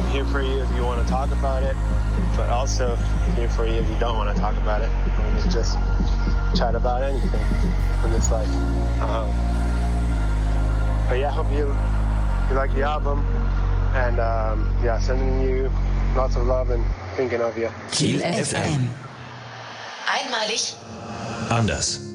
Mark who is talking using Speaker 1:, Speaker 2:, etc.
Speaker 1: here for you if you want to talk about it, but also here for you if you don't want to talk about it. We can just chat about anything in this life. But yeah, I hope you like the album, and sending you lots of love and thinking of you.
Speaker 2: Kiel FM.
Speaker 3: Einmalig.
Speaker 2: Anders.